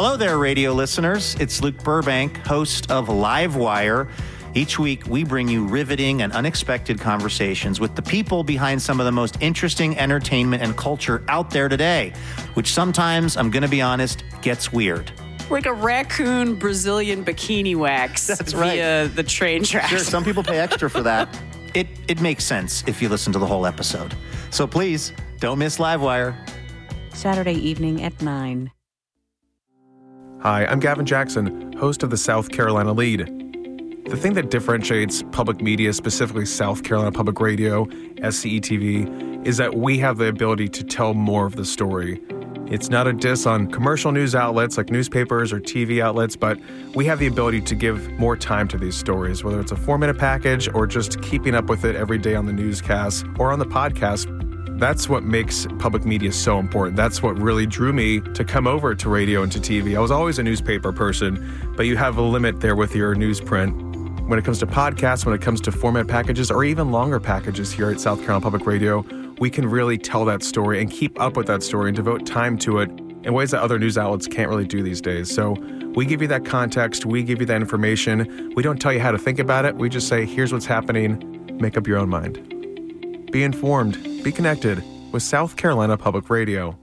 Hello there, radio listeners. It's Luke Burbank, host of Livewire. Each week, we bring you riveting and unexpected conversations with the people behind some of the most interesting entertainment and culture out there today, which sometimes, I'm going to be honest, gets weird. Like a raccoon Brazilian bikini wax. That's right. Via the train tracks. Sure, some people pay extra for that. It makes sense if you listen to the whole episode. So please, don't miss Livewire. Saturday evening at 9. Hi, I'm Gavin Jackson, host of the South Carolina Lead. The thing that differentiates public media, specifically South Carolina Public Radio, SCETV, is that we have the ability to tell more of the story. It's not a diss on commercial news outlets like newspapers or TV outlets, but we have the ability to give more time to these stories, whether it's a 4-minute package or just keeping up with it every day on the newscast or on the podcast. That's what makes public media so important. That's what really drew me to come over to radio and to TV. I was always a newspaper person, but you have a limit there with your newsprint. When it comes to podcasts, when it comes to 4-minute packages, or even longer packages here at South Carolina Public Radio, we can really tell that story and keep up with that story and devote time to it in ways that other news outlets can't really do these days. So we give you that context, we give you that information. We don't tell you how to think about it. We just say, here's what's happening. Make up your own mind. Be informed, be connected with South Carolina Public Radio.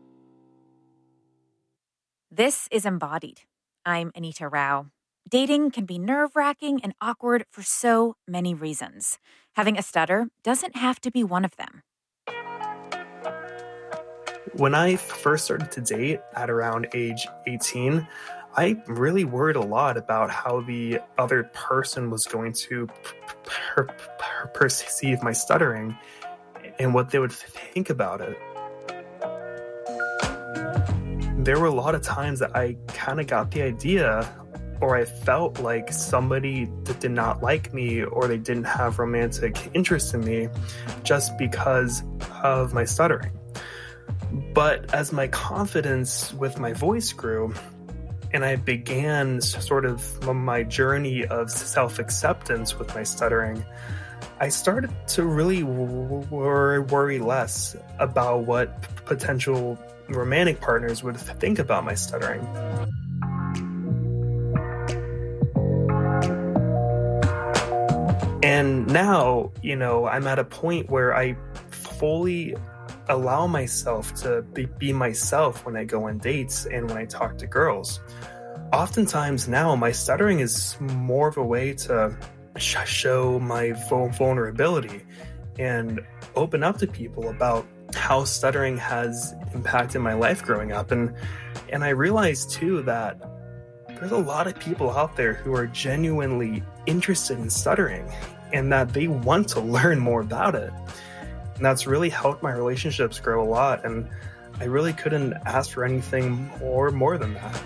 This is Embodied. I'm Anita Rao. Dating can be nerve-wracking and awkward for so many reasons. Having a stutter doesn't have to be one of them. When I first started to date at around age 18, I really worried a lot about how the other person was going to perceive my stuttering and what they would think about it. There were a lot of times that I kind of got the idea, or I felt like somebody that did not like me or they didn't have romantic interest in me just because of my stuttering. But as my confidence with my voice grew, and I began sort of my journey of self-acceptance with my stuttering, I started to really worry less about what potential romantic partners would think about my stuttering. And now, I'm at a point where I fully allow myself to be myself when I go on dates and when I talk to girls. Oftentimes now, my stuttering is more of a way to show my vulnerability and open up to people about how stuttering has impacted my life growing up. And I realized too that there's a lot of people out there who are genuinely interested in stuttering and that they want to learn more about it. And that's really helped my relationships grow a lot. And I really couldn't ask for anything more than that.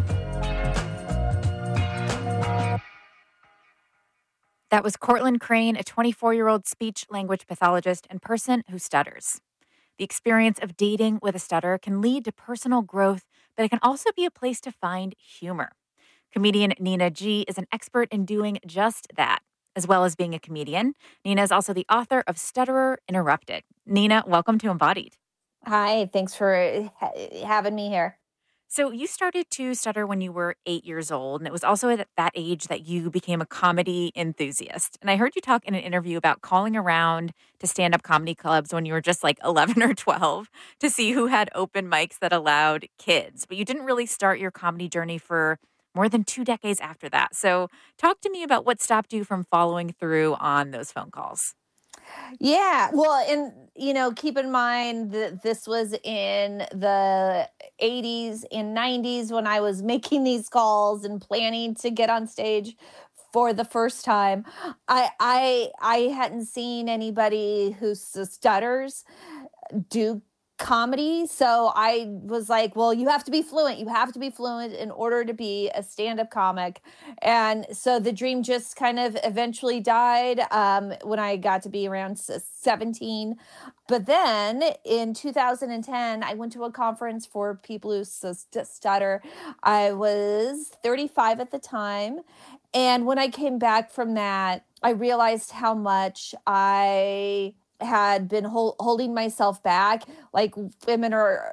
That was Cortland Crane, a 24-year-old speech-language pathologist and person who stutters. The experience of dating with a stutter can lead to personal growth, but it can also be a place to find humor. Comedian Nina G is an expert in doing just that. As well as being a comedian, Nina is also the author of Stutterer Interrupted. Nina, welcome to Embodied. Hi, thanks for having me here. So you started to stutter when you were 8 years old, and it was also at that age that you became a comedy enthusiast. And I heard you talk in an interview about calling around to stand-up comedy clubs when you were just like 11 or 12 to see who had open mics that allowed kids. But you didn't really start your comedy journey for more than 2 decades after that. So talk to me about what stopped you from following through on those phone calls. Yeah, well, and, keep in mind that this was in the 80s and 90s when I was making these calls and planning to get on stage for the first time. I hadn't seen anybody who stutters do comedy. So I was like, well, you have to be fluent. You have to be fluent in order to be a stand-up comic. And so the dream just kind of eventually died when I got to be around 17. But then in 2010, I went to a conference for people who stutter. I was 35 at the time. And when I came back from that, I realized how much I had been holding myself back. Like, women are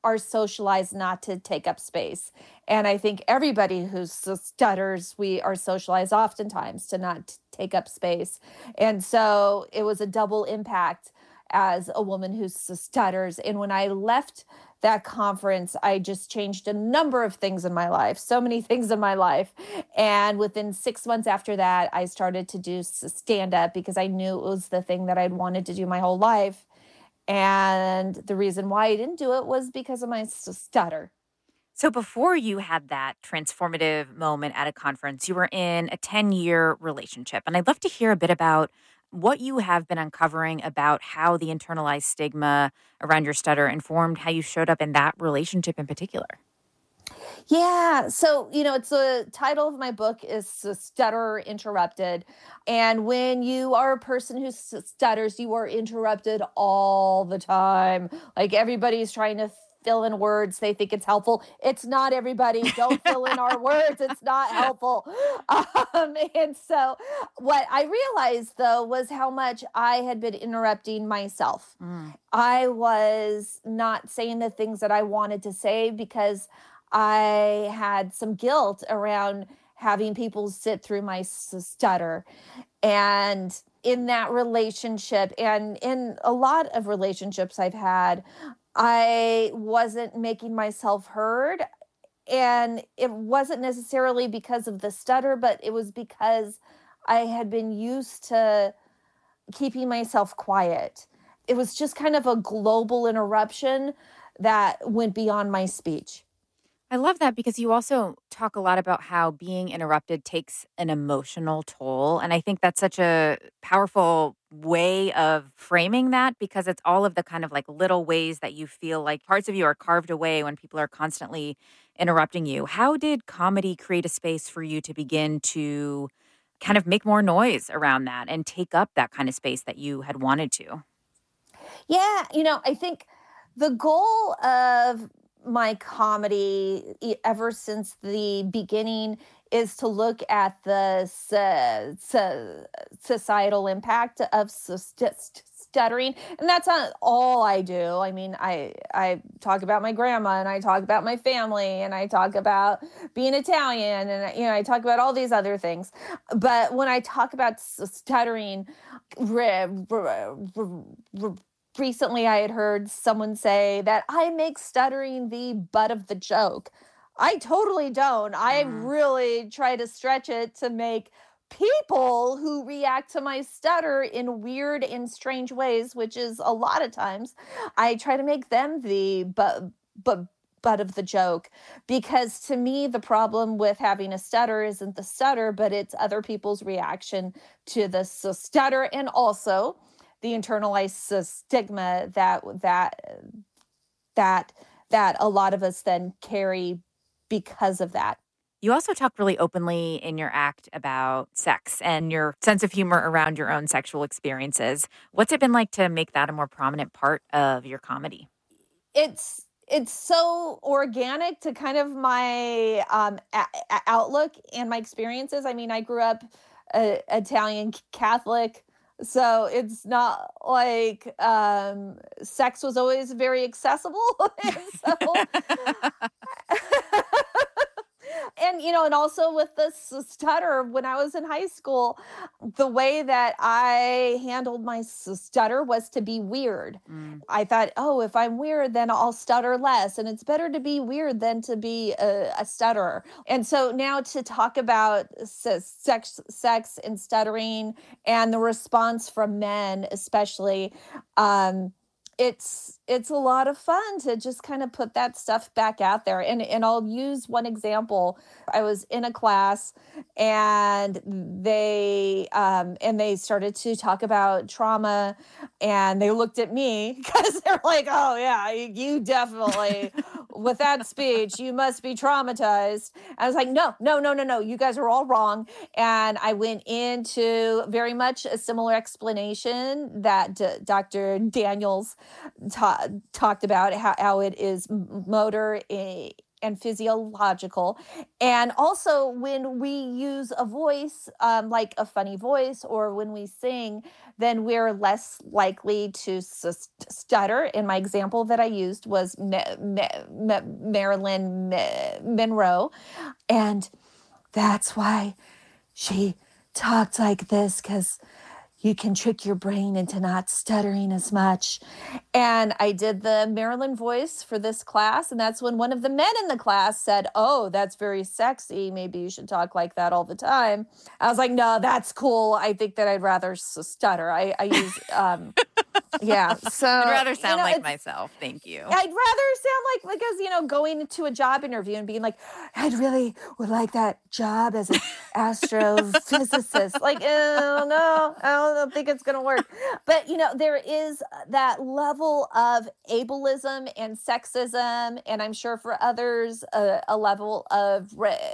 are socialized not to take up space. And I think everybody who stutters, we are socialized oftentimes to not take up space. And so it was a double impact as a woman who stutters. And when I left that conference, I just changed a number of things in my life, so many things in my life. And within 6 months after that, I started to do stand up because I knew it was the thing that I'd wanted to do my whole life. And the reason why I didn't do it was because of my stutter. So before you had that transformative moment at a conference, you were in a 10-year relationship. And I'd love to hear a bit about what you have been uncovering about how the internalized stigma around your stutter informed how you showed up in that relationship in particular. Yeah. So, it's the title of my book is Stutter Interrupted. And when you are a person who stutters, you are interrupted all the time. Like everybody's trying to fill in words. They think it's helpful. It's not, everybody. Don't fill in our words. It's not helpful. And so what I realized, though, was how much I had been interrupting myself. I was not saying the things that I wanted to say because I had some guilt around having people sit through my stutter. And in that relationship, and in a lot of relationships I've had, I wasn't making myself heard. And it wasn't necessarily because of the stutter, but it was because I had been used to keeping myself quiet. It was just kind of a global interruption that went beyond my speech. I love that because you also talk a lot about how being interrupted takes an emotional toll. And I think that's such a powerful way of framing that because it's all of the kind of like little ways that you feel like parts of you are carved away when people are constantly interrupting you. How did comedy create a space for you to begin to kind of make more noise around that and take up that kind of space that you had wanted to? Yeah. I think the goal of my comedy ever since the beginning is to look at the societal impact of stuttering. And that's not all I do. I mean, I talk about my grandma and I talk about my family and I talk about being Italian and, I talk about all these other things. But when I talk about stuttering, recently, I had heard someone say that I make stuttering the butt of the joke. I totally don't. I really try to stretch it to make people who react to my stutter in weird and strange ways, which is a lot of times, I try to make them the butt of the joke. Because to me, the problem with having a stutter isn't the stutter, but it's other people's reaction to the stutter, and also the internalized stigma that a lot of us then carry because of that. You also talk really openly in your act about sex and your sense of humor around your own sexual experiences. What's it been like to make that a more prominent part of your comedy? It's so organic to kind of my outlook and my experiences. I mean, I grew up Italian Catholic. So it's not like sex was always very accessible. And also with the stutter, when I was in high school, the way that I handled my stutter was to be weird. I thought, if I'm weird, then I'll stutter less. And it's better to be weird than to be a stutterer. And so now to talk about sex and stuttering and the response from men, especially, it's a lot of fun to just kind of put that stuff back out there. And I'll use one example. I was in a class and they started to talk about trauma, and they looked at me because they're like, oh yeah, you definitely, with that speech, you must be traumatized. I was like, no, you guys are all wrong. And I went into very much a similar explanation that Dr. Daniels talked about, how it is motor and physiological. And also when we use a voice, like a funny voice, or when we sing, then we're less likely to stutter. And my example that I used was Marilyn Monroe. And that's why she talked like this, because you can trick your brain into not stuttering as much. And I did the Marilyn voice for this class. And that's when one of the men in the class said, "Oh, that's very sexy. Maybe you should talk like that all the time." I was like, "No, that's cool. I think that I'd rather stutter." I use, yeah. So I'd rather sound like myself. Thank you. I'd rather sound like, because, going to a job interview and being like, "I'd really would like that job as an astrophysicist." Like, oh, no, I don't think it's going to work. But, there is that level of ableism and sexism, and I'm sure for others, a level of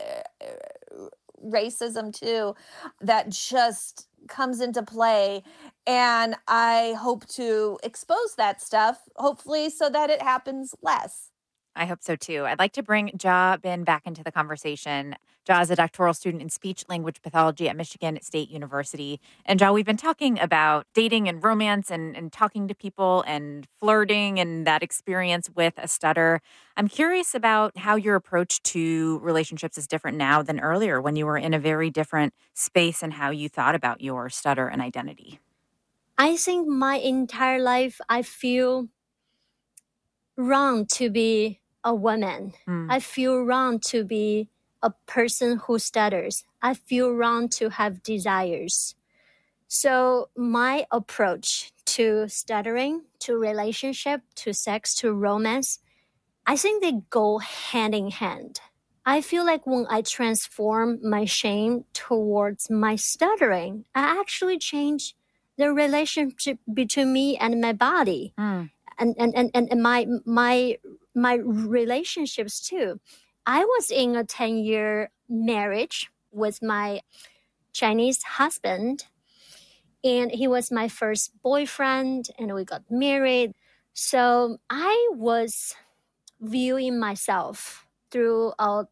racism too, that just comes into play. And I hope to expose that stuff, hopefully, so that it happens less. I hope so too. I'd like to bring Ja Bin back into the conversation. Ja is a doctoral student in speech language pathology at Michigan State University. And Ja, we've been talking about dating and romance and talking to people and flirting and that experience with a stutter. I'm curious about how your approach to relationships is different now than earlier when you were in a very different space and how you thought about your stutter and identity. I think my entire life, I feel wrong to be a woman. I feel wrong to be a person who stutters. I feel wrong to have desires. So my approach to stuttering, to relationship, to sex, to romance, I think they go hand in hand. I feel like when I transform my shame towards my stuttering, I actually change the relationship between me and my body. And my relationships too. I was in a 10-year marriage with my Chinese husband, and he was my first boyfriend, and we got married. So I was viewing myself through a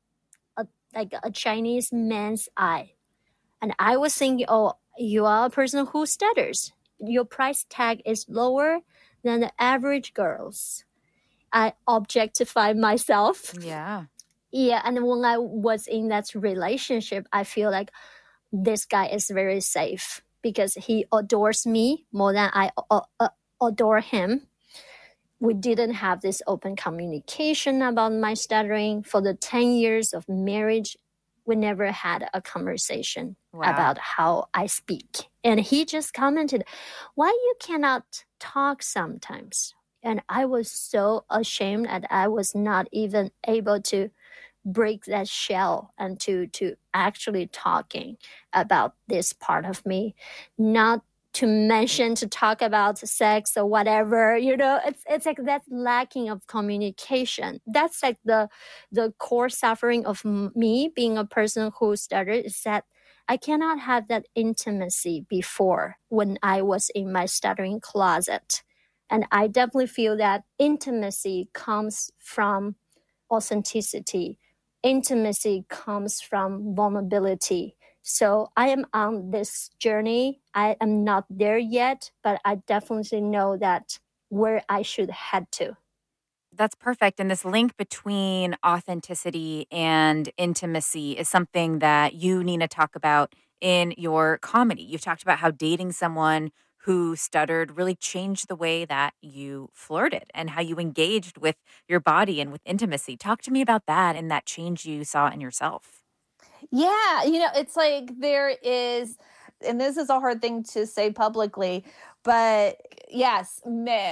Chinese man's eye. And I was thinking, oh, you are a person who stutters. Your price tag is lower than the average girls. I objectify myself. Yeah. Yeah, and when I was in that relationship, I feel like this guy is very safe because he adores me more than I adore him. We didn't have this open communication about my stuttering. For the 10 years of marriage, we never had a conversation about how I speak. And he just commented, "Why you cannot talk sometimes?" And I was so ashamed that I was not even able to break that shell and to actually talking about this part of me, not to mention to talk about sex or whatever. It's like that lacking of communication. That's like the core suffering of me being a person who stutters, is that I cannot have that intimacy before when I was in my stuttering closet. And I definitely feel that intimacy comes from authenticity. Intimacy comes from vulnerability. So I am on this journey. I am not there yet, but I definitely know that where I should head to. That's perfect. And this link between authenticity and intimacy is something that you, Nina, talk about in your comedy. You've talked about how dating someone who stuttered really changed the way that you flirted and how you engaged with your body and with intimacy. Talk to me about that and that change you saw in yourself. Yeah, it's like there is, and this is a hard thing to say publicly, but yes,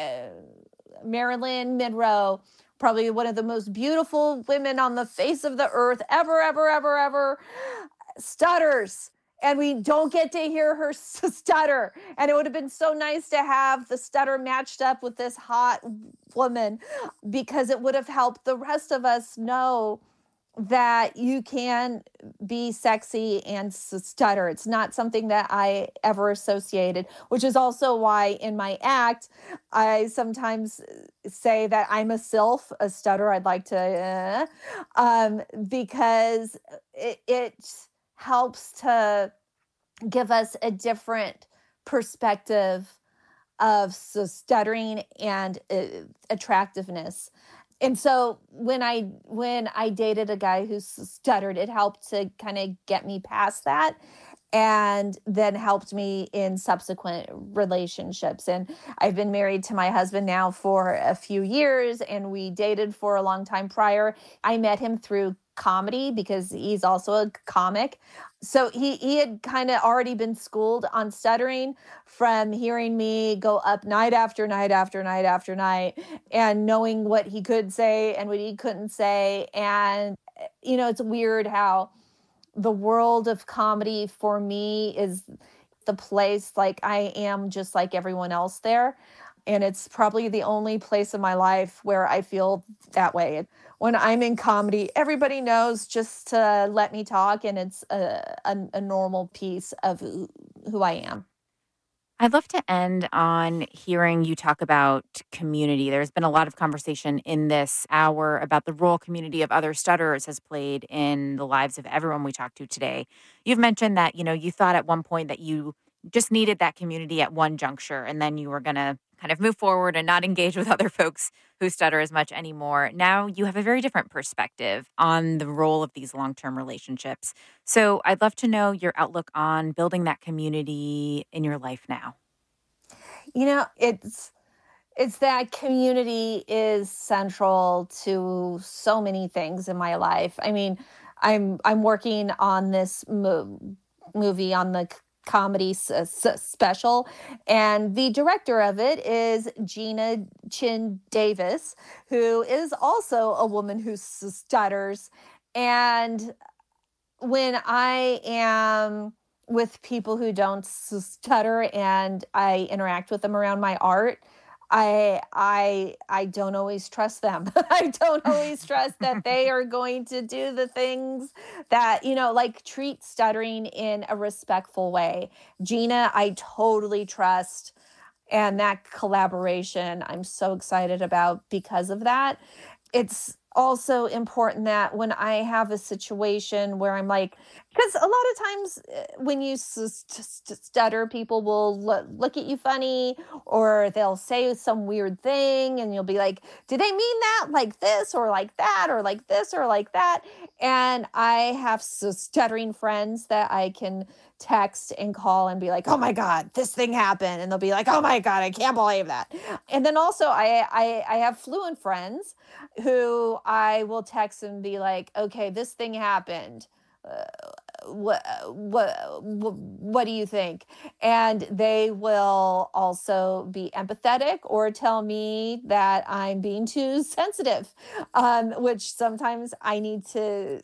Marilyn Monroe, probably one of the most beautiful women on the face of the earth ever, stutters. And we don't get to hear her stutter. And it would have been so nice to have the stutter matched up with this hot woman, because it would have helped the rest of us know that you can be sexy and stutter. It's not something that I ever associated, which is also why in my act, I sometimes say that I'm a sylph, a stutter. I'd like to, because it helps to give us a different perspective of stuttering and attractiveness. And so when I dated a guy who stuttered, it helped to kind of get me past that, and then helped me in subsequent relationships. And I've been married to my husband now for a few years, and we dated for a long time prior. I met him through comedy because he's also a comic. So he had kind of already been schooled on stuttering from hearing me go up night after night after night after night, and knowing what he could say and what he couldn't say. And, it's weird how the world of comedy for me is the place, like I am just like everyone else there. And it's probably the only place in my life where I feel that way. When I'm in comedy, everybody knows just to let me talk, and it's a normal piece of who I am. I'd love to end on hearing you talk about community. There's been a lot of conversation in this hour about the role community of other stutterers has played in the lives of everyone we talked to today. You've mentioned that, you thought at one point that you just needed that community at one juncture, and then you were going to kind of move forward and not engage with other folks who stutter as much anymore. Now you have a very different perspective on the role of these long-term relationships. So I'd love to know your outlook on building that community in your life now. It's that community is central to so many things in my life. I mean, I'm working on this movie on the comedy special, and the director of it is Gina Chin Davis, who is also a woman who stutters. And when I am with people who don't stutter and I interact with them around my art, I don't always trust them. I don't always trust that they are going to do the things that, like treat stuttering in a respectful way. Gina, I totally trust. And that collaboration, I'm so excited about because of that. It's also important that when I have a situation where I'm like, because a lot of times when you stutter, people will look at you funny, or they'll say some weird thing, and you'll be like, did they mean that like this or like that or like this or like that? And I have stuttering friends that I can text and call and be like, oh my God, this thing happened. And they'll be like, oh my God, I can't believe that. And then also I have fluent friends who I will text and be like, okay, this thing happened. What do you think? And they will also be empathetic or tell me that I'm being too sensitive, which sometimes I need to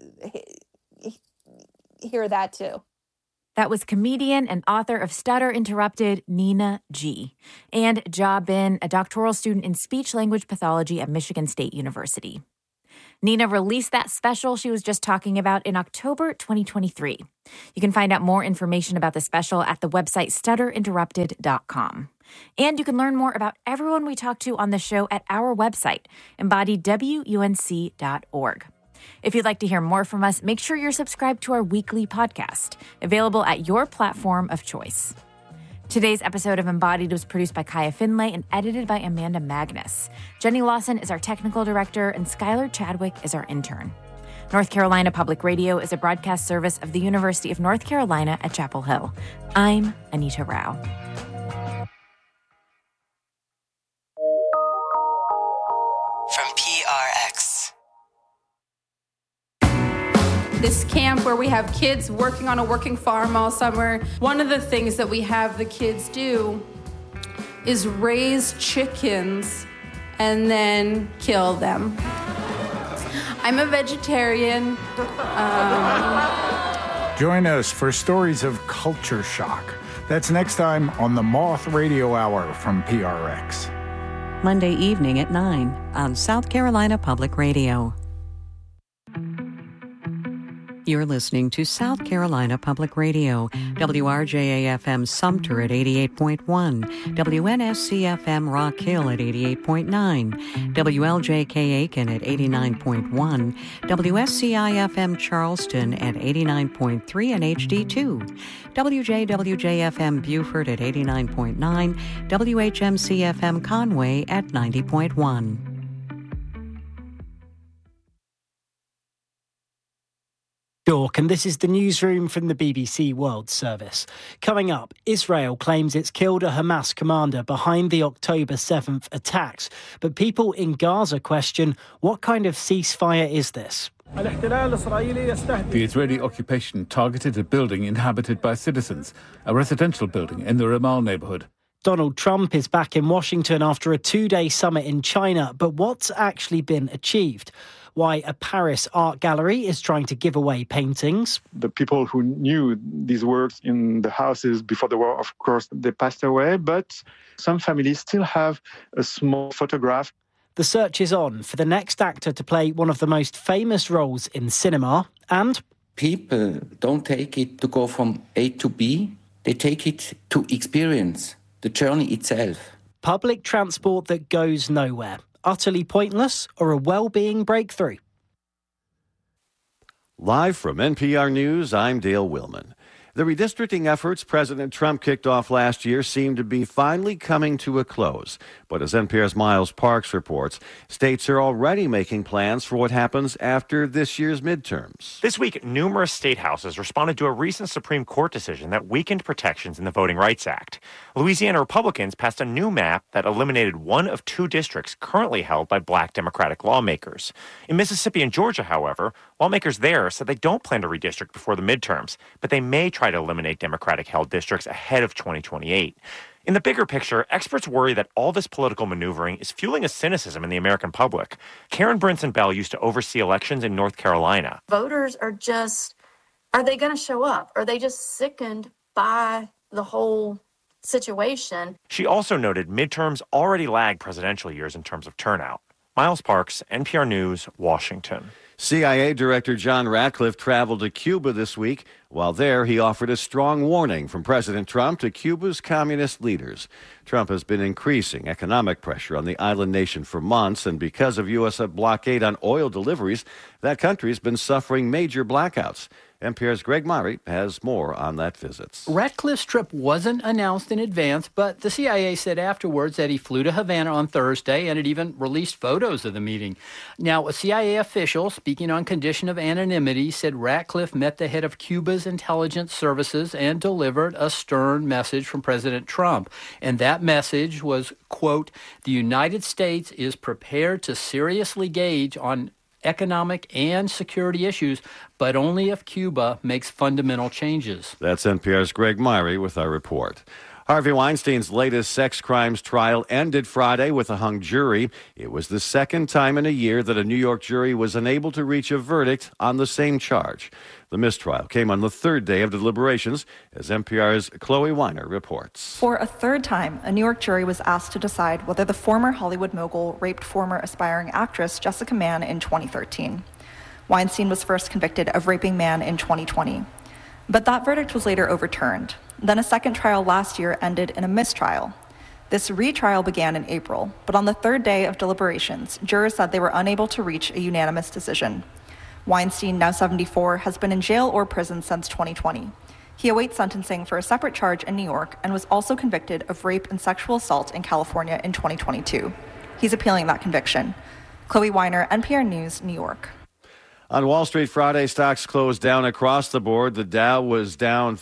hear that too. That was comedian and author of Stutter Interrupted, Nina G., and Ja Bin, a doctoral student in speech-language pathology at Michigan State University. Nina released that special she was just talking about in October 2023. You can find out more information about the special at the website stutterinterrupted.com. And you can learn more about everyone we talked to on the show at our website, embodiedwunc.org. If you'd like to hear more from us, make sure you're subscribed to our weekly podcast, available at your platform of choice. Today's episode of Embodied was produced by Kaya Finlay and edited by Amanda Magnus. Jenny Lawson is our technical director, and Skylar Chadwick is our intern. North Carolina Public Radio is a broadcast service of the University of North Carolina at Chapel Hill. I'm Anita Rao. From PRX. This camp where we have kids working on a working farm all summer, one of the things that we have the kids do is raise chickens and then kill them. I'm a vegetarian. Join us for stories of culture shock. That's next time on the Moth Radio Hour from PRX. Monday evening at 9 on South Carolina Public Radio. You're listening to South Carolina Public Radio, WRJA-FM Sumter at 88.1, WNSC-FM Rock Hill at 88.9, WLJK Aiken at 89.1, WSCI-FM Charleston at 89.3 and HD2, WJWJ-FM Beaufort at 89.9, WHMC-FM Conway at 90.1. And this is the newsroom from the BBC World Service. Coming up, Israel claims it's killed a Hamas commander behind the October 7th attacks. But people in Gaza question, what kind of ceasefire is this? The Israeli occupation targeted a building inhabited by citizens, a residential building in the Ramal neighborhood. Donald Trump is back in Washington after a two-day summit in China. But what's actually been achieved? Why a Paris art gallery is trying to give away paintings. The people who knew these works in the houses before the war, of course, they passed away, but some families still have a small photograph. The search is on for the next actor to play one of the most famous roles in cinema, and people don't take it to go from A to B, they take it to experience the journey itself. Public transport that goes nowhere. Utterly pointless or a well-being breakthrough? Live from NPR News, I'm Dale Willman. The redistricting efforts President Trump kicked off last year seem to be finally coming to a close. But as NPR's Miles Parks reports, states are already making plans for what happens after this year's midterms. This week, numerous state houses responded to a recent Supreme Court decision that weakened protections in the Voting Rights Act. Louisiana Republicans passed a new map that eliminated one of two districts currently held by black Democratic lawmakers. In Mississippi and Georgia, however, lawmakers there said they don't plan to redistrict before the midterms, but they may try to eliminate Democratic-held districts ahead of 2028. In the bigger picture, experts worry that all this political maneuvering is fueling a cynicism in the American public. Karen Brinson Bell used to oversee elections in North Carolina. Voters are they going to show up? Are they just sickened by the whole situation? She also noted midterms already lag presidential years in terms of turnout. Miles Parks, NPR News, Washington. CIA Director John Ratcliffe traveled to Cuba this week. While there, he offered a strong warning from President Trump to Cuba's communist leaders. Trump has been increasing economic pressure on the island nation for months, and because of U.S. blockade on oil deliveries, that country's been suffering major blackouts. NPR's Greg Murray has more on that visit. Ratcliffe's trip wasn't announced in advance, but the CIA said afterwards that he flew to Havana on Thursday, and it even released photos of the meeting. Now, a CIA official speaking on condition of anonymity said Ratcliffe met the head of Cuba's intelligence services and delivered a stern message from President Trump. And that message was, quote, "The United States is prepared to seriously engage on economic and security issues, but only if Cuba makes fundamental changes." That's NPR's Greg Murray with our report. Harvey Weinstein's latest sex crimes trial ended Friday with a hung jury. It was the second time in a year that a New York jury was unable to reach a verdict on the same charge. The mistrial came on the third day of deliberations, as NPR's Chloe Weiner reports. For a third time, a New York jury was asked to decide whether the former Hollywood mogul raped former aspiring actress Jessica Mann in 2013. Weinstein was first convicted of raping Mann in 2020. But that verdict was later overturned. Then a second trial last year ended in a mistrial. This retrial began in April, but on the third day of deliberations, jurors said they were unable to reach a unanimous decision. Weinstein, now 74, has been in jail or prison since 2020. He awaits sentencing for a separate charge in New York and was also convicted of rape and sexual assault in California in 2022. He's appealing that conviction. Chloe Weiner, NPR News, New York. On Wall Street Friday, stocks closed down across the board. The Dow was down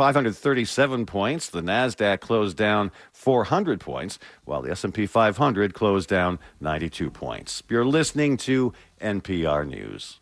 537 points. The Nasdaq closed down 400 points, while the S&P 500 closed down 92 points. You're listening to NPR News.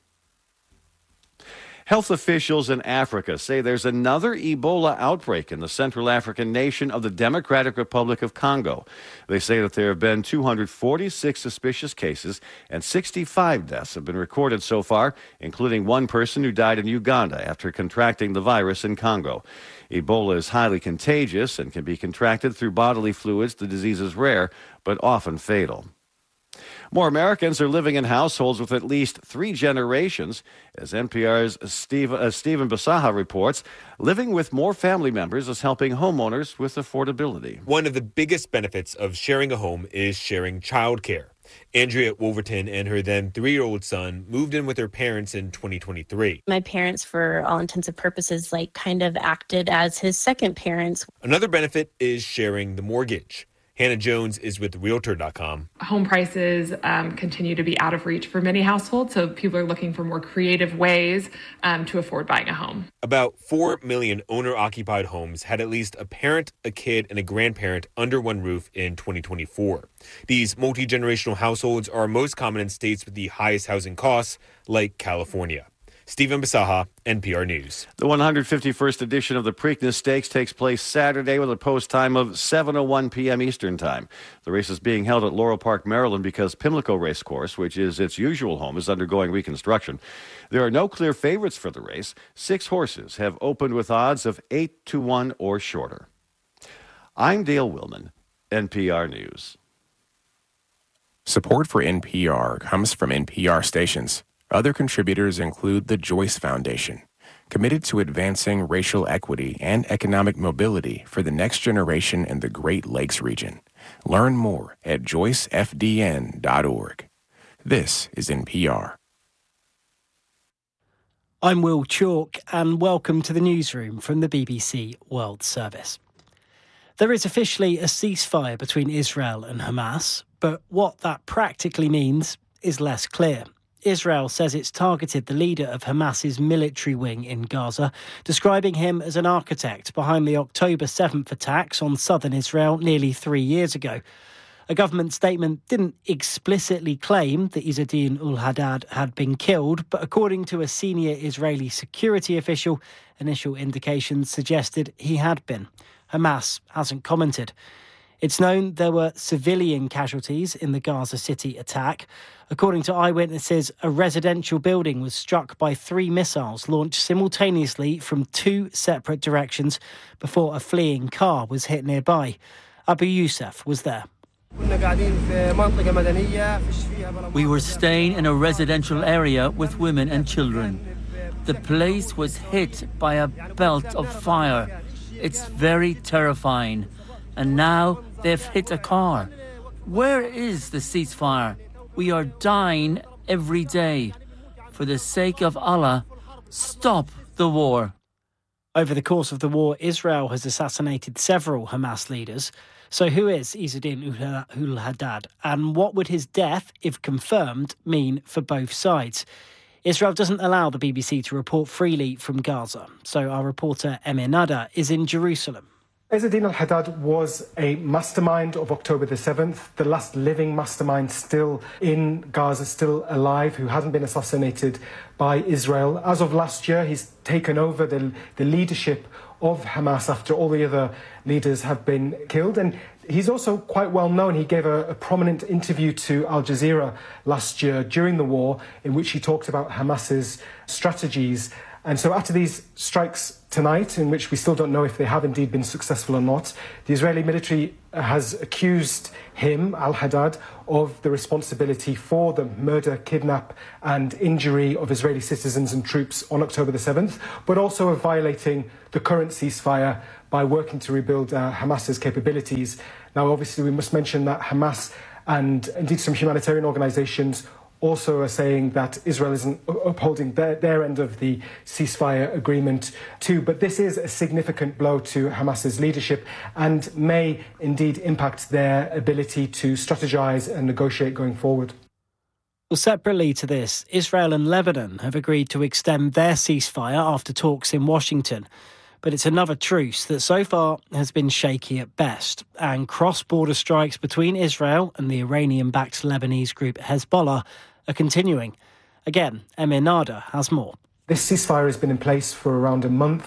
Health officials in Africa say there's another Ebola outbreak in the Central African nation of the Democratic Republic of Congo. They say that there have been 246 suspicious cases and 65 deaths have been recorded so far, including one person who died in Uganda after contracting the virus in Congo. Ebola is highly contagious and can be contracted through bodily fluids. The disease is rare, but often fatal. More Americans are living in households with at least 3 generations. As NPR's Stephen Basaha reports, living with more family members is helping homeowners with affordability. One of the biggest benefits of sharing a home is sharing childcare. Andrea Wolverton and her then 3-year-old son moved in with their parents in 2023. My parents, for all intents and purposes, kind of acted as his second parents. Another benefit is sharing the mortgage. Hannah Jones is with Realtor.com. Home prices continue to be out of reach for many households, so people are looking for more creative ways to afford buying a home. About 4 million owner-occupied homes had at least a parent, a kid, and a grandparent under one roof in 2024. These multi-generational households are most common in states with the highest housing costs, like California. Stephen Basaha, NPR News. The 151st edition of the Preakness Stakes takes place Saturday with a post time of 7:01 p.m. Eastern Time. The race is being held at Laurel Park, Maryland, because Pimlico Racecourse, which is its usual home, is undergoing reconstruction. There are no clear favorites for the race. 6 horses have opened with odds of 8-1 or shorter. I'm Dale Willman, NPR News. Support for NPR comes from NPR stations. Other contributors include the Joyce Foundation, committed to advancing racial equity and economic mobility for the next generation in the Great Lakes region. Learn more at joycefdn.org. This is NPR. I'm Will Chalk, and welcome to the newsroom from the BBC World Service. There is officially a ceasefire between Israel and Hamas, but what that practically means is less clear. Israel says it's targeted the leader of Hamas's military wing in Gaza, describing him as an architect behind the October 7th attacks on southern Israel nearly 3 years ago. A government statement didn't explicitly claim that Izzadin ul-Haddad had been killed, but according to a senior Israeli security official, initial indications suggested he had been. Hamas hasn't commented. It's known there were civilian casualties in the Gaza City attack. According to eyewitnesses, a residential building was struck by 3 missiles launched simultaneously from 2 separate directions before a fleeing car was hit nearby. Abu Youssef was there. We were staying in a residential area with women and children. The place was hit by a belt of fire. It's very terrifying. And now they've hit a car. Where is the ceasefire? We are dying every day. For the sake of Allah, stop the war. Over the course of the war, Israel has assassinated several Hamas leaders. So who is Izzadin ul-Haddad? And what would his death, if confirmed, mean for both sides? Israel doesn't allow the BBC to report freely from Gaza. So our reporter Emir Nada is in Jerusalem. Izzadin al-Haddad was a mastermind of October the 7th, the last living mastermind still in Gaza, still alive, who hasn't been assassinated by Israel. As of last year, he's taken over the leadership of Hamas after all the other leaders have been killed. And he's also quite well known. He gave a prominent interview to Al Jazeera last year during the war in which he talked about Hamas's strategies. And so after these strikes tonight, in which we still don't know if they have indeed been successful or not, the Israeli military has accused him, al-Haddad, of the responsibility for the murder, kidnap and injury of Israeli citizens and troops on October the 7th, but also of violating the current ceasefire by working to rebuild Hamas's capabilities. Now, obviously, we must mention that Hamas and indeed some humanitarian organizations also are saying that Israel isn't upholding their end of the ceasefire agreement too. But this is a significant blow to Hamas's leadership and may indeed impact their ability to strategize and negotiate going forward. Well, separately to this, Israel and Lebanon have agreed to extend their ceasefire after talks in Washington. But it's another truce that so far has been shaky at best. And cross-border strikes between Israel and the Iranian-backed Lebanese group Hezbollah are continuing. Again, Emir Nada has more. This ceasefire has been in place for around a month,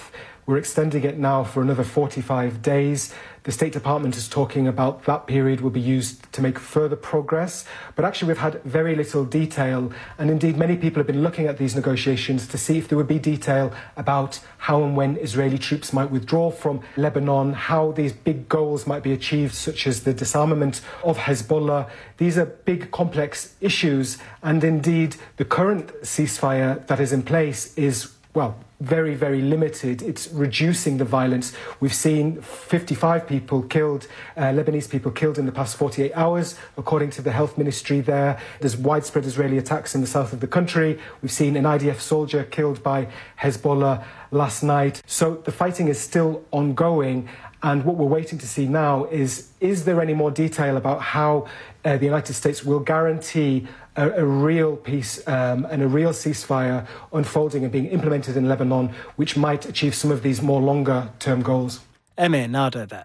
We're extending it now for another 45 days. The State Department is talking about that period will be used to make further progress. But actually, we've had very little detail. And indeed, many people have been looking at these negotiations to see if there would be detail about how and when Israeli troops might withdraw from Lebanon, how these big goals might be achieved, such as the disarmament of Hezbollah. These are big, complex issues. And indeed, the current ceasefire that is in place is, well, very, very limited. It's reducing the violence. We've seen 55 people killed, Lebanese people killed in the past 48 hours, according to the health ministry there. There's widespread Israeli attacks in the south of the country. We've seen an IDF soldier killed by Hezbollah last night. So the fighting is still ongoing. And what we're waiting to see now is there any more detail about how the United States will guarantee a real peace and a real ceasefire unfolding and being implemented in Lebanon, which might achieve some of these more longer-term goals. Emir Nada there.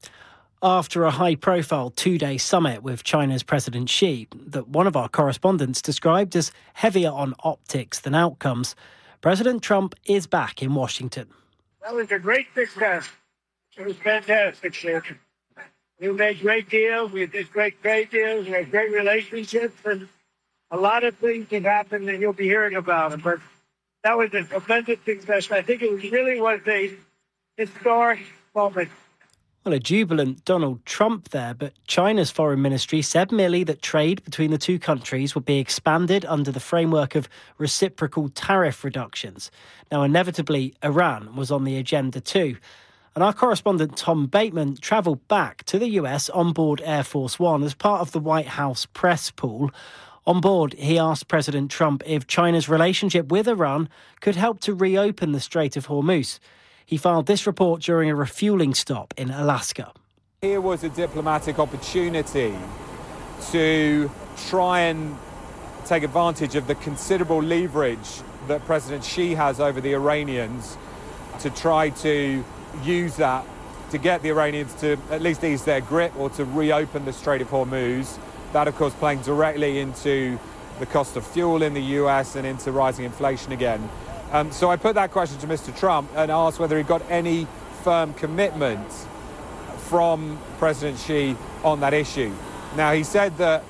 After a high-profile two-day summit with China's President Xi, that one of our correspondents described as heavier on optics than outcomes, President Trump is back in Washington. That was a great success. It was fantastic, sir. We made great deals. We did great trade deals. We had great relationships. And a lot of things have happened and you'll be hearing about them. But that was a tremendous success. I think it really was a historic moment. Well, a jubilant Donald Trump there, but China's foreign ministry said merely that trade between the two countries would be expanded under the framework of reciprocal tariff reductions. Now, inevitably, Iran was on the agenda too. And our correspondent Tom Bateman travelled back to the US on board Air Force One as part of the White House press pool. On board, he asked President Trump if China's relationship with Iran could help to reopen the Strait of Hormuz. He filed this report during a refuelling stop in Alaska. Here was a diplomatic opportunity to try and take advantage of the considerable leverage that President Xi has over the Iranians to try to use that to get the Iranians to at least ease their grip or to reopen the Strait of Hormuz. That, of course, playing directly into the cost of fuel in the US and into rising inflation again. So I put that question to Mr. Trump and asked whether he got any firm commitment from President Xi on that issue. Now, he said that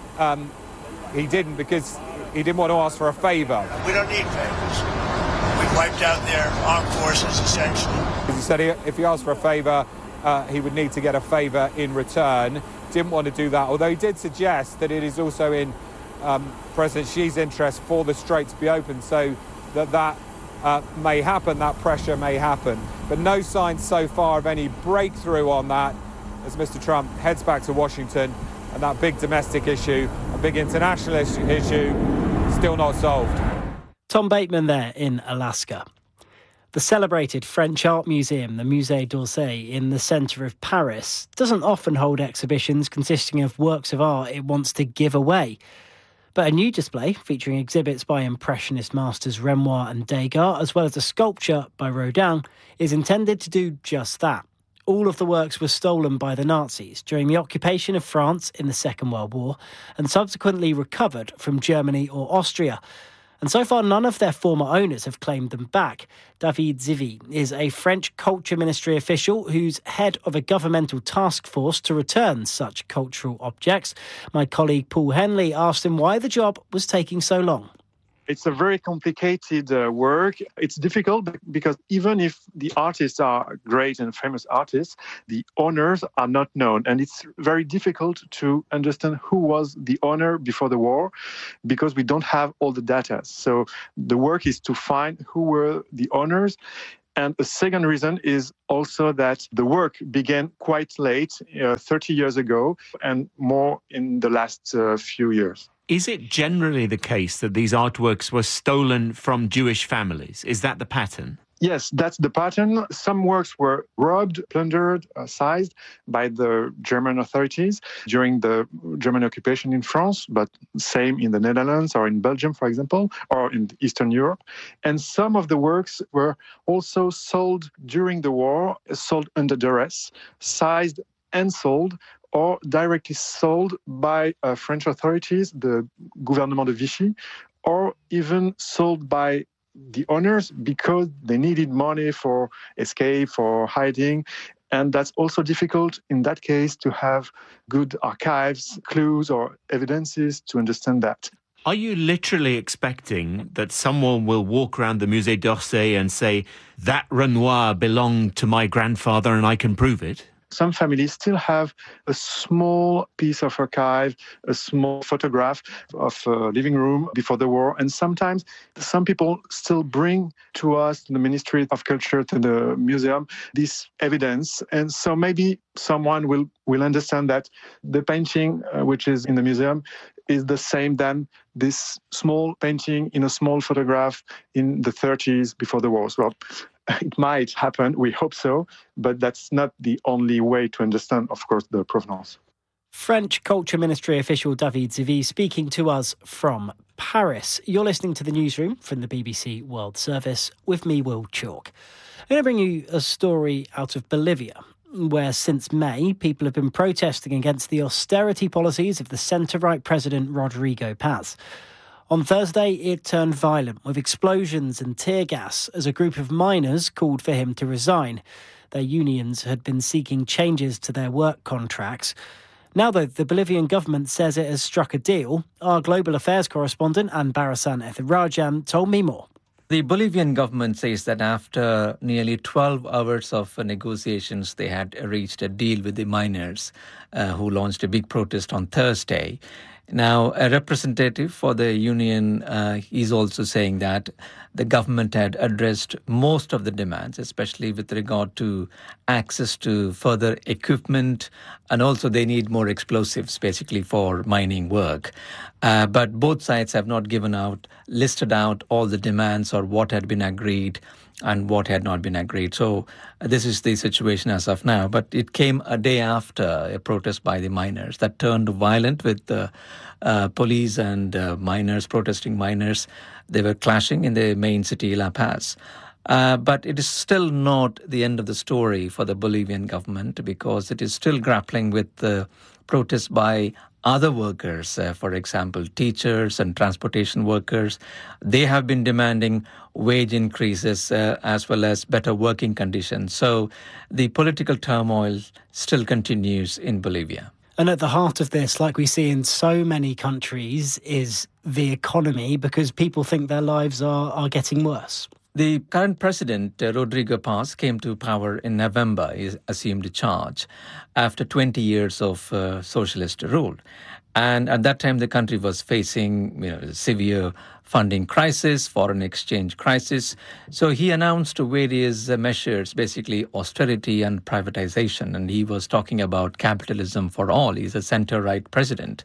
he didn't because he didn't want to ask for a favor. We don't need favors. We've wiped out their armed forces, essentially. He said if he asked for a favor, he would need to get a favor in return. Didn't want to do that, although he did suggest that it is also in President Xi's interest for the strait to be open so that may happen, that pressure may happen. But no signs so far of any breakthrough on that as Mr. Trump heads back to Washington and that big domestic issue, a big international issue, still not solved. Tom Bateman there in Alaska. The celebrated French art museum, the Musée d'Orsay, in the centre of Paris, doesn't often hold exhibitions consisting of works of art it wants to give away. But a new display featuring exhibits by Impressionist masters Renoir and Degas, as well as a sculpture by Rodin, is intended to do just that. All of the works were stolen by the Nazis during the occupation of France in the Second World War and subsequently recovered from Germany or Austria. And so far, none of their former owners have claimed them back. David Zivy is a French Culture Ministry official who's head of a governmental task force to return such cultural objects. My colleague Paul Henley asked him why the job was taking so long. It's a very complicated work. It's difficult because even if the artists are great and famous artists, the owners are not known. And it's very difficult to understand who was the owner before the war because we don't have all the data. So the work is to find who were the owners. And the second reason is also that the work began quite late, 30 years ago, and more in the last few years. Is it generally the case that these artworks were stolen from Jewish families? Is that the pattern? Yes, that's the pattern. Some works were robbed, plundered, seized by the German authorities during the German occupation in France, but same in the Netherlands or in Belgium, for example, or in Eastern Europe. And some of the works were also sold during the war, sold under duress, seized and sold, or directly sold by French authorities, the Gouvernement de Vichy, or even sold by the owners because they needed money for escape, for hiding. And that's also difficult in that case to have good archives, clues or evidences to understand that. Are you literally expecting that someone will walk around the Musée d'Orsay and say, that Renoir belonged to my grandfather and I can prove it? Some families still have a small piece of archive, a small photograph of a living room before the war. And sometimes some people still bring to us, to the Ministry of Culture, to the museum, this evidence. And so maybe someone will understand that the painting, which is in the museum, is the same than this small painting in a small photograph in the 30s before the war. Well, it might happen, we hope so, but that's not the only way to understand, of course, the provenance. French Culture Ministry official David Zivie speaking to us from Paris. You're listening to The Newsroom from the BBC World Service with me, Will Chalk. I'm going to bring you a story out of Bolivia, where since May, people have been protesting against the austerity policies of the centre-right president Rodrigo Paz. On Thursday, it turned violent with explosions and tear gas as a group of miners called for him to resign. Their unions had been seeking changes to their work contracts. Now, though, the Bolivian government says it has struck a deal. Our global affairs correspondent, Anne Barasan Ethirajan, told me more. The Bolivian government says that after nearly 12 hours of negotiations, they had reached a deal with the miners who launched a big protest on Thursday. Now, a representative for the union is also saying that the government had addressed most of the demands, especially with regard to access to further equipment, and also they need more explosives, basically, for mining work. But both sides have not listed out all the demands or what had been agreed and what had not been agreed. So this is the situation as of now. But it came a day after a protest by the miners that turned violent with the police and protesting miners. They were clashing in the main city, La Paz. But it is still not the end of the story for the Bolivian government because it is still grappling with the protests by other workers, for example, teachers and transportation workers. They have been demanding wage increases as well as better working conditions. So the political turmoil still continues in Bolivia. And at the heart of this, like we see in so many countries, is the economy, because people think their lives are getting worse. The current president, Rodrigo Paz, came to power in November. He assumed charge after 20 years of socialist rule. And at that time, the country was facing severe funding crisis, foreign exchange crisis. So he announced various measures, basically austerity and privatization. And he was talking about capitalism for all. He's a center-right president.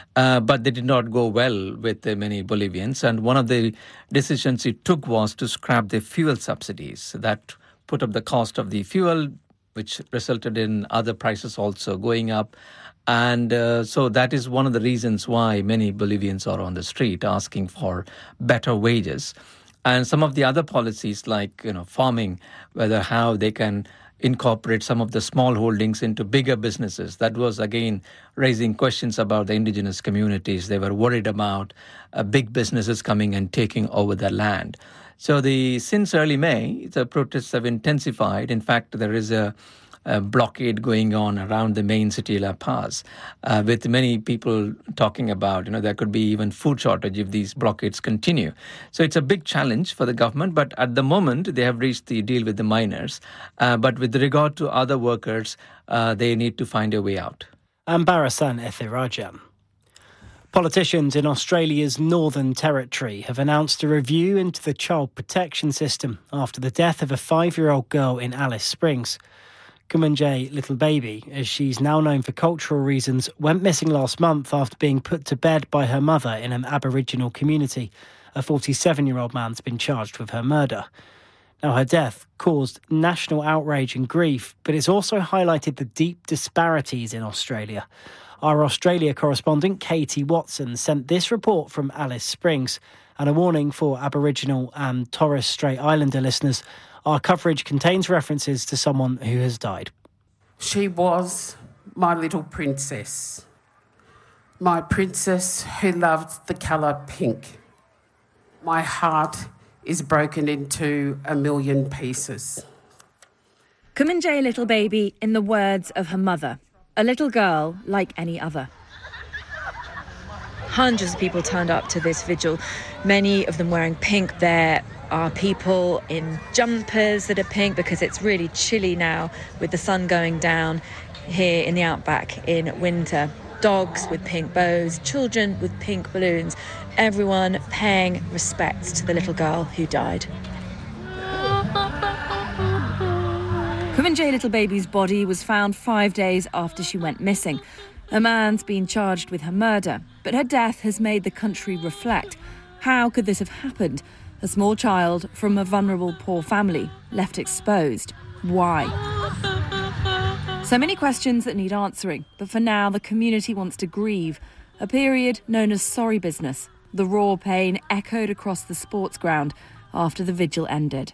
But they did not go well with many Bolivians. And one of the decisions he took was to scrap the fuel subsidies. That put up the cost of the fuel, which resulted in other prices also going up. And so that is one of the reasons why many Bolivians are on the street asking for better wages. And some of the other policies like, farming, how they can incorporate some of the small holdings into bigger businesses. That was, again, raising questions about the indigenous communities. They were worried about big businesses coming and taking over their land. So since early May, the protests have intensified. In fact, there is a blockade going on around the main city, La Paz, with many people talking about, there could be even food shortage if these blockades continue. So it's a big challenge for the government, but at the moment they have reached the deal with the miners. But with regard to other workers, they need to find a way out. And Barasan Ethirajan. Politicians in Australia's Northern Territory have announced a review into the child protection system after the death of a 5-year-old girl in Alice Springs. Kumanjayi Little Baby, as she's now known for cultural reasons, went missing last month after being put to bed by her mother in an Aboriginal community. A 47-year-old man's been charged with her murder. Now, her death caused national outrage and grief, but it's also highlighted the deep disparities in Australia. Our Australia correspondent, Katie Watson, sent this report from Alice Springs, and a warning for Aboriginal and Torres Strait Islander listeners. Our coverage contains references to someone who has died. She was my little princess. My princess who loved the colour pink. My heart is broken into a million pieces. Kumanjayi Little Baby, in the words of her mother, a little girl like any other. Hundreds of people turned up to this vigil, many of them wearing pink. There are people in jumpers that are pink because it's really chilly now with the sun going down here in the outback in winter. Dogs with pink bows, children with pink balloons, everyone paying respects to the little girl who died. Kumanjayi Little Baby's body was found 5 days after she went missing. A man's been charged with her murder, but her death has made the country reflect. How could this have happened? A small child from a vulnerable poor family left exposed. Why? So many questions that need answering, but for now the community wants to grieve. A period known as sorry business. The raw pain echoed across the sports ground after the vigil ended.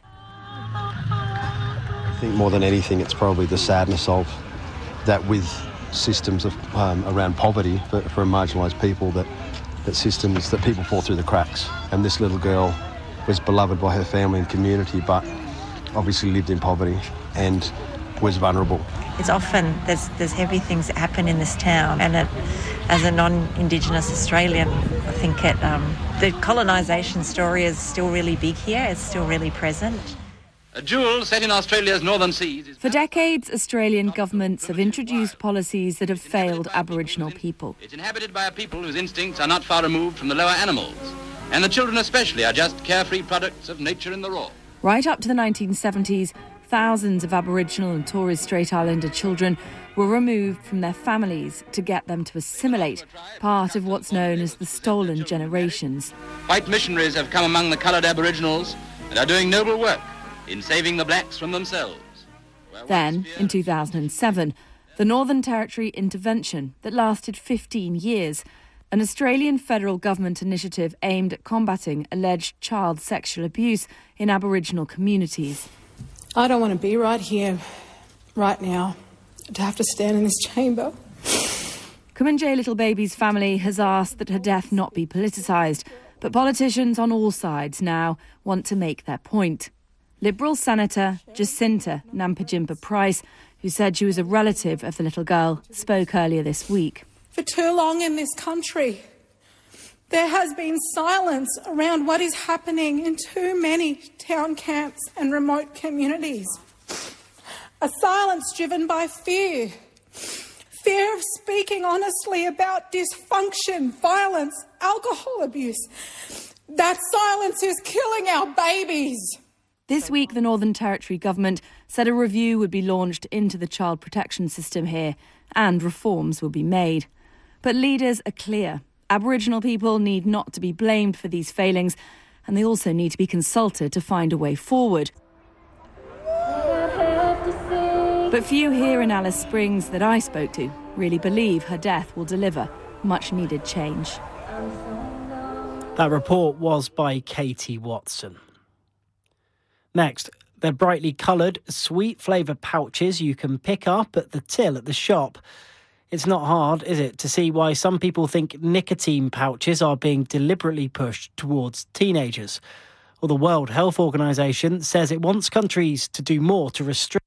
I think more than anything it's probably the sadness of that with systems of around poverty for marginalised people, that systems that people fall through the cracks. And this little girl was beloved by her family and community, but obviously lived in poverty and was vulnerable. It's often, there's heavy things that happen in this town, and as a non-Indigenous Australian, I think the colonisation story is still really big here, it's still really present. A jewel set in Australia's northern seas. For decades, Australian governments have introduced policies that have failed Aboriginal people. It's inhabited by a people whose instincts are not far removed from the lower animals, and the children especially are just carefree products of nature in the raw. Right up to the 1970s, thousands of Aboriginal and Torres Strait Islander children were removed from their families to get them to assimilate, part of what's known as the stolen generations. White missionaries have come among the coloured Aboriginals and are doing noble work in saving the blacks from themselves. Then, in 2007, the Northern Territory intervention that lasted 15 years, an Australian federal government initiative aimed at combating alleged child sexual abuse in Aboriginal communities. I don't want to be right here, right now, to have to stand in this chamber. Kumanjayi Little Baby's family has asked that her death not be politicised, but politicians on all sides now want to make their point. Liberal Senator Jacinta Nampijinpa Price, who said she was a relative of the little girl, spoke earlier this week. For too long in this country, there has been silence around what is happening in too many town camps and remote communities. A silence driven by fear. Fear of speaking honestly about dysfunction, violence, alcohol abuse. That silence is killing our babies. This week, the Northern Territory government said a review would be launched into the child protection system here and reforms will be made. But leaders are clear. Aboriginal people need not to be blamed for these failings, and they also need to be consulted to find a way forward. But few here in Alice Springs that I spoke to really believe her death will deliver much-needed change. That report was by Katie Watson. Next, they're brightly coloured, sweet-flavoured pouches you can pick up at the till at the shop. It's not hard, is it, to see why some people think nicotine pouches are being deliberately pushed towards teenagers. Well, the World Health Organization says it wants countries to do more to restrict